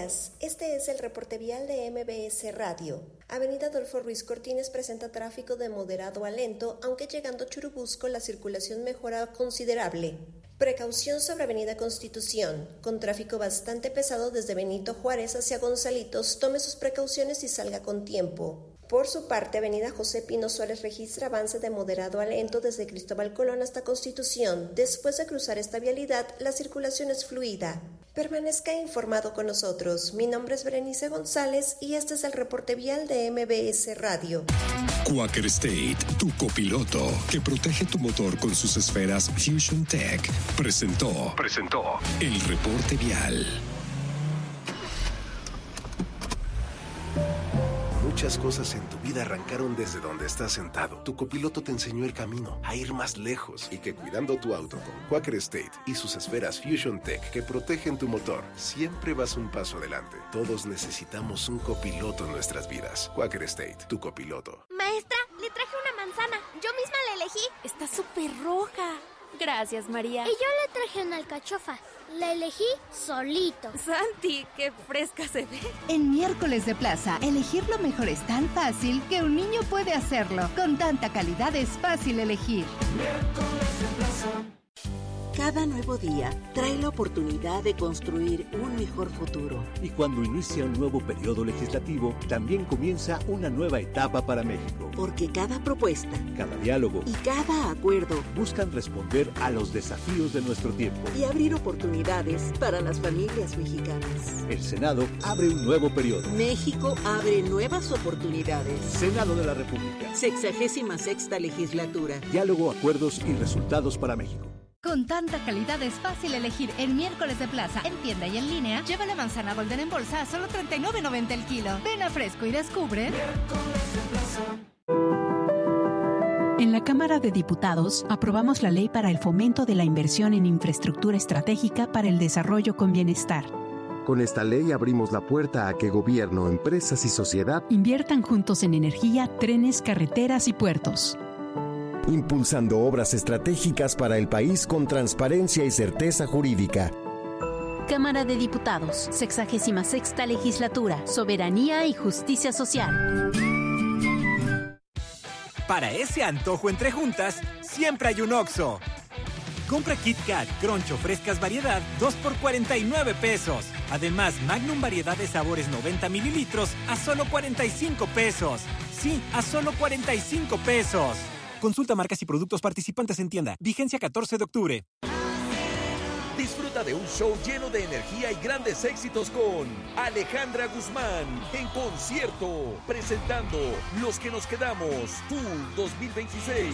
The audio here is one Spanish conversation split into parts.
días, este es el reporte vial de MBS Radio. Avenida Adolfo Ruiz Cortines presenta tráfico de moderado a lento, aunque llegando a Churubusco la circulación mejora considerable. Precaución sobre Avenida Constitución, con tráfico bastante pesado desde Benito Juárez hacia Gonzalitos, tome sus precauciones y salga con tiempo. Por su parte, Avenida José Pino Suárez registra avance de moderado a lento desde Cristóbal Colón hasta Constitución. Después de cruzar esta vialidad, la circulación es fluida. Permanezca informado con nosotros. Mi nombre es Berenice González y este es el reporte vial de MBS Radio. Quaker State, tu copiloto, que protege tu motor con sus esferas Fusion Tech, presentó el reporte vial. Muchas cosas en tu vida arrancaron desde donde estás sentado. Tu copiloto te enseñó el camino a ir más lejos y que cuidando tu auto con Quaker State y sus esferas Fusion Tech que protegen tu motor, siempre vas un paso adelante. Todos necesitamos un copiloto en nuestras vidas. Quaker State, tu copiloto. Maestra, le traje una manzana. Yo misma la elegí. Está súper roja. Gracias, María. Y yo le traje una alcachofa. La elegí solito. Santi, qué fresca se ve. En Miércoles de Plaza, elegir lo mejor es tan fácil que un niño puede hacerlo. Con tanta calidad es fácil elegir. Miércoles de Plaza. Cada nuevo día trae la oportunidad de construir un mejor futuro. Y cuando inicia un nuevo periodo legislativo, también comienza una nueva etapa para México. Porque cada propuesta, cada diálogo y cada acuerdo buscan responder a los desafíos de nuestro tiempo y abrir oportunidades para las familias mexicanas. El Senado abre un nuevo periodo. México abre nuevas oportunidades. Senado de la República. 66ª legislatura. Diálogo, acuerdos y resultados para México. Con tanta calidad es fácil elegir en Miércoles de Plaza, en tienda y en línea. Lleva la manzana Golden en bolsa a solo $39.90 el kilo. Ven a Fresco y descubre. Miércoles de Plaza. En la Cámara de Diputados aprobamos la Ley para el Fomento de la Inversión en Infraestructura Estratégica para el Desarrollo con Bienestar. Con esta ley abrimos la puerta a que gobierno, empresas y sociedad inviertan juntos en energía, trenes, carreteras y puertos. Impulsando obras estratégicas para el país con transparencia y certeza jurídica. Cámara de Diputados, 66ª Legislatura, Soberanía y Justicia Social. Para ese antojo entre juntas, siempre hay un Oxxo. Compra Kit Kat, Crunch o frescas variedad, 2 por 49 pesos. Además, Magnum variedad de sabores 90 mililitros a solo 45 pesos. Sí, a solo 45 pesos. Consulta marcas y productos participantes en tienda. Vigencia 14 de octubre. Disfruta de un show lleno de energía y grandes éxitos con Alejandra Guzmán en concierto, presentando Los que nos quedamos, Tour 2026.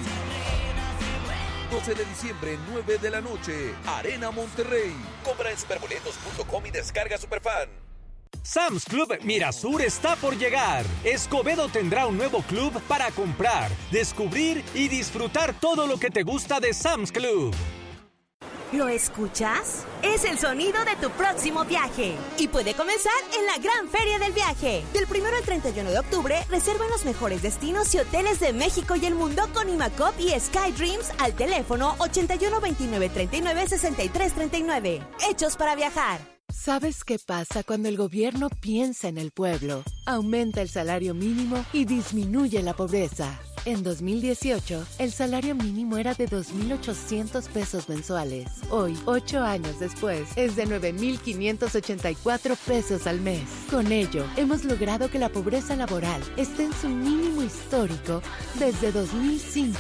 12 de diciembre, 9 de la noche, Arena Monterrey. Compra en superboletos.com y descarga Superfan. Sam's Club Mirasur está por llegar. Escobedo tendrá un nuevo club para comprar, descubrir y disfrutar todo lo que te gusta de Sam's Club. ¿Lo escuchas? Es el sonido de tu próximo viaje y puede comenzar en la Gran Feria del Viaje. Del 1 al 31 de octubre, reserva los mejores destinos y hoteles de México y el mundo con Imacop y Sky Dreams al teléfono 81 29 39 63 39. Hechos para viajar. ¿Sabes qué pasa cuando el gobierno piensa en el pueblo? Aumenta el salario mínimo y disminuye la pobreza. En 2018, el salario mínimo era de 2,800 pesos mensuales. Hoy, 8 años después, es de 9,584 pesos al mes. Con ello, hemos logrado que la pobreza laboral esté en su mínimo histórico desde 2005.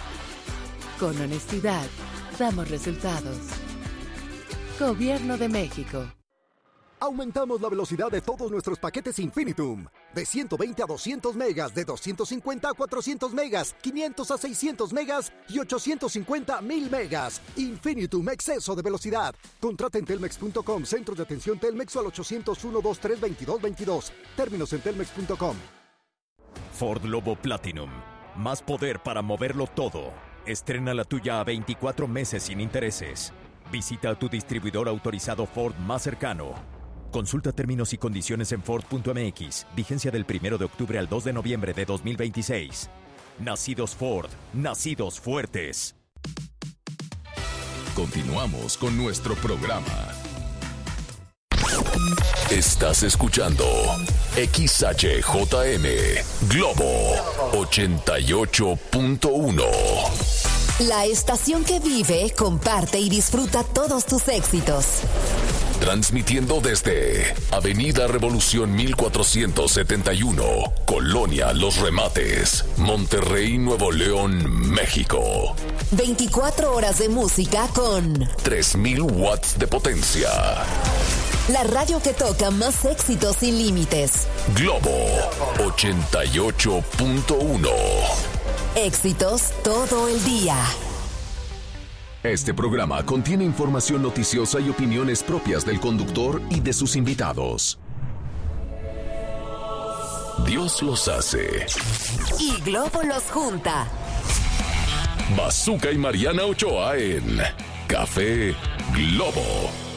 Con honestidad, damos resultados. Gobierno de México. Aumentamos la velocidad de todos nuestros paquetes Infinitum. De 120 a 200 megas, de 250 a 400 megas, 500 a 600 megas y 850 a 1000 megas. Infinitum, exceso de velocidad. Contrata en telmex.com, centros de atención Telmex o al 801-232-2222. Términos en telmex.com. Ford Lobo Platinum. Más poder para moverlo todo. Estrena la tuya a 24 meses sin intereses. Visita a tu distribuidor autorizado Ford más cercano. Consulta términos y condiciones en Ford.mx. Vigencia del 1 de octubre al 2 de noviembre de 2026. Nacidos Ford. Nacidos fuertes. Continuamos con nuestro programa. Estás escuchando XHJM Globo 88.1. La estación que vive, comparte y disfruta todos tus éxitos. Transmitiendo desde Avenida Revolución 1471, Colonia Los Remates, Monterrey, Nuevo León, México. 24 horas de música con 3000 watts de potencia. La radio que toca más éxitos sin límites. Globo 88.1. Éxitos todo el día. Este programa contiene información noticiosa y opiniones propias del conductor y de sus invitados. Dios los hace. Y Globo los junta. Bazooka y Mariana Ochoa en Café Globo